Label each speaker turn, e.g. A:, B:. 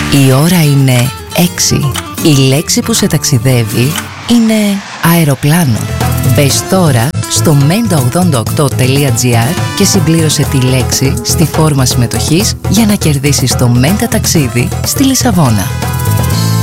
A: Η ώρα είναι 6. Η λέξη που σε ταξιδεύει είναι αεροπλάνο. Μπες τώρα στο menta88.gr και συμπλήρωσε τη λέξη στη φόρμα συμμετοχής για να κερδίσεις το Menta ταξίδι στη Λισαβόνα.